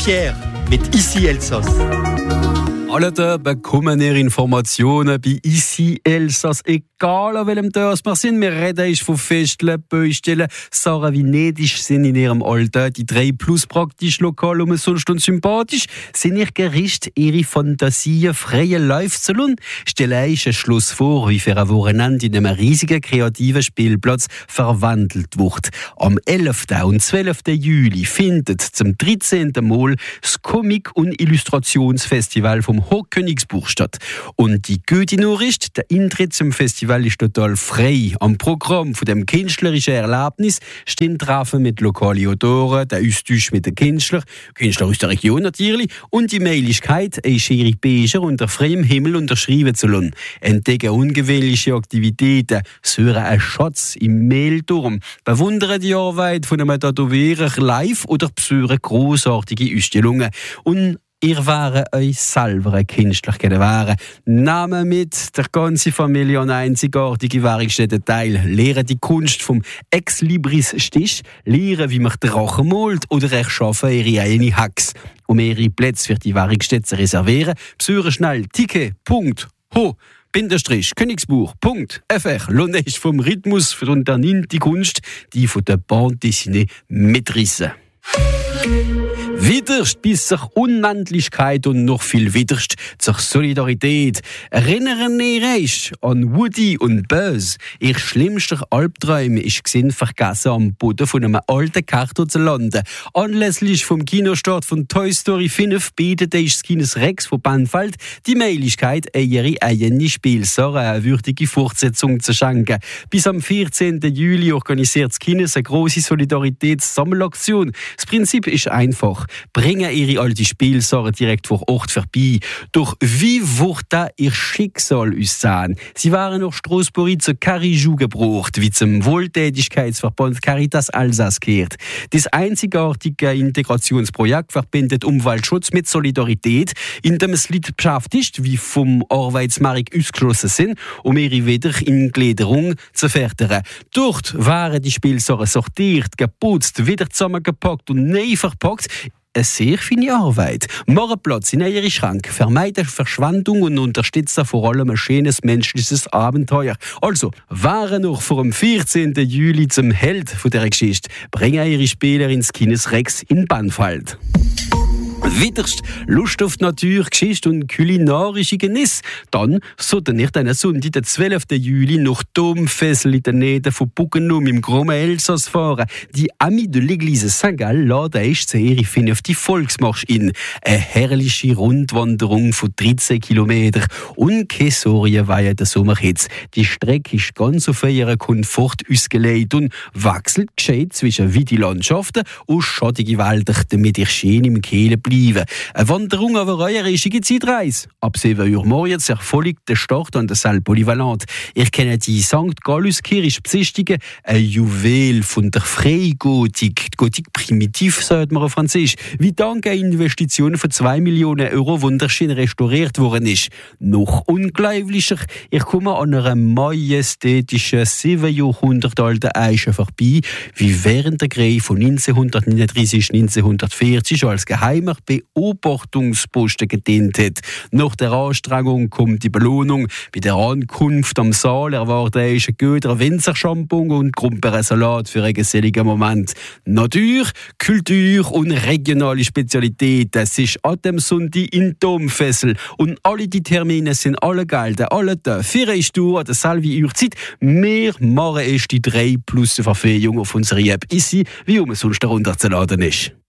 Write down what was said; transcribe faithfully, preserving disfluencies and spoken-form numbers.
Pierre mit Ici Elsass. Alle da bekommen ihr Informationen bei Ici Elsass, egal an welchem Dorf wir sind. Wir reden von Festeln, Baustellen, Sachen wie nedisch sind in ihrem Alter. Die drei plus praktisch lokal und sonst und sympathisch sind ihr Gericht, ihre Fantasien freien Lauf zu lassen. Stelle euch ein Schluss vor, wie für ein Wochenende in einem riesigen kreativen Spielplatz verwandelt wird. Am elften und zwölften Juli findet zum dreizehnten Mal das Comic- und Illustrationsfestival vom Hochkönigsbuch statt. Und die gute Nachricht, der Eintritt zum Festival ist total frei. Am Programm von dem künstlerischen Erlebnis stehen Treffen mit lokalen Autoren, der Austausch mit den Künstlern, Künstler aus der Region natürlich, und die Möglichkeit, ihre Bücher unter freiem Himmel unterschreiben zu lassen. Entdecken ungewöhnliche Aktivitäten, suchen einen Schatz im Mehlturm, bewundern die Arbeit von einem Tätowierer live oder besuchen grossartige Ausstellungen. Und ihr wäre euch selber ein Künstler gewesen. Namen mit, der ganze Familie an einzigartige Werkstätte teil. Lehren die Kunst vom Ex-Libris-Stich, lehren, wie man Drachen malt oder erschaffen ihre eigenen Hacks. Um ihre Plätze für die Werkstätte zu reservieren, besuchen schnell ticket punkt ho Bindestrich Königsbuch Punkt F R. Lohnt euch vom Rhythmus und der die Kunst, die von der Bande dessinée mitrissen. Widerst bis zur Unendlichkeit und noch viel widerst zur Solidarität. Erinnern ihr euch an Woody und Buzz? Ihr schlimmster Albtraum ist gesehen vergessen am Boden von einem alten Karton zu landen. Anlässlich vom Kinostart von Toy Story fünf bietet das Kines Rex von Bannfeld die Möglichkeit, ihre eigene Spielsache eine würdige Fortsetzung zu schenken. Bis am vierzehnten Juli organisiert das Kines eine grosse Solidaritätssammelaktion. Das Prinzip ist einfach. Bringen ihre alte Spielsachen direkt vor Ort vorbei. Doch wie wird da ihr Schicksal aussehen? Sie waren nach Strasbourg zu Carijou gebracht, wie zum Wohltätigkeitsverband Caritas Alsace gehört. Das einzigartige Integrationsprojekt verbindet Umweltschutz mit Solidarität, in dem es Leute beschäftigt, wie vom Arbeitsmarkt ausgeschlossen sind, um ihre Wiederinkleidung zu fördern. Dort waren die Spielsachen sortiert, geputzt, wieder zusammengepackt und neu verpackt. Eine sehr feine Arbeit. Machen Platz in ihren Schrank, vermeiden Verschwendung und unterstützen vor allem ein schönes menschliches Abenteuer. Also, waren noch vor dem vierzehnten Juli zum Held von dieser Geschichte. Bringen ihre Spieler ins Kines Rex in Bannfeld. Widerst Lust auf die Natur, Geschichte und kulinarische Genuss. Dann sollten ihr den Sonntag, den zwölften Juli, nach Domfessel in der Nähe von Buggenum im Großen Elsass fahren. Die Amis de l'Église Saint-Gall laden euch zu ihrer fünften Volksmarsch in. Eine herrliche Rundwanderung von dreizehn Kilometern und keine Sorgen wegen der Sommerhitze. Die Strecke ist ganz auf ihren Komfort ausgelegt und wechselt gescheit zwischen weiten Landschaften und schattige Wälder, damit ihr schön im Kehlen bleibt. Eine Wanderung auf eine riesige Zeitreise. Ab sieben Uhr morgens erfolgt der Start an der Salle Polyvalente. Ihr kennt die Sankt Gallus-Kirche besichtigen, ein Juwel von der Freigotik. Die Gotik primitiv, sagt man auf Französisch, wie dank einer Investition von zwei Millionen Euro wunderschön restauriert worden ist. Noch unglaublicher, ihr kommt an einer majestätischen sieben Jahrhundert alten Eiche vorbei, wie während der Krieg von neunzehnhundertneununddreißig bis neunzehnhundertvierzig als geheimer Beobachtungsposten gedient hat. Nach der Anstrengung kommt die Belohnung. Bei der Ankunft am Saal erwartet euch ein guter Winzershampoo und Grumperensalat für einen geselligen Moment. Natur, Kultur und regionale Spezialität. Das ist an dem Sonntag in Domfessel. Und alle die Termine sind alle gelten, alle da. Für eine Stunde an der selben Uhrzeit. Wir machen erst die drei plus Verfehlung auf unsere App Ici, wie um es sonst herunterzuladen ist.